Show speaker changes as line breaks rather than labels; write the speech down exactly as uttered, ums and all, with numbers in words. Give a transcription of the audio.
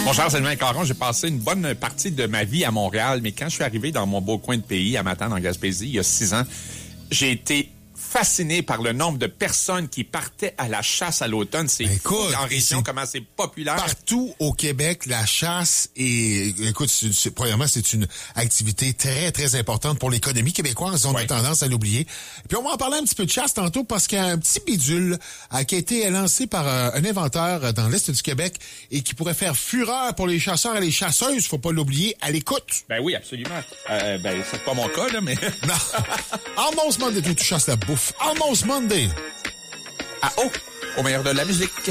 Mon cher Sylvain Caron, j'ai passé une bonne partie de ma vie à Montréal, mais quand je suis arrivé dans mon beau coin de pays, à Matane, en Gaspésie, il y a six ans, j'ai été fasciné par le nombre de personnes qui partaient à la chasse à l'automne. C'est fou en région, comment c'est populaire.
Partout au Québec, la chasse est... Écoute, c'est, c'est, premièrement, c'est une activité très, très importante pour l'économie québécoise. On ouais. a tendance à l'oublier. Puis on va en parler un petit peu de chasse tantôt parce qu'il y a un petit bidule euh, qui a été lancé par euh, un inventeur dans l'Est du Québec et qui pourrait faire fureur pour les chasseurs et les chasseuses. Faut pas l'oublier. À l'écoute.
Ben oui, absolument. Euh, ben, c'est pas mon cas, là, mais...
Non. Almost Monday, tu chasses la bouffe. Almost Monday.
Ah oh, au meilleur de la musique.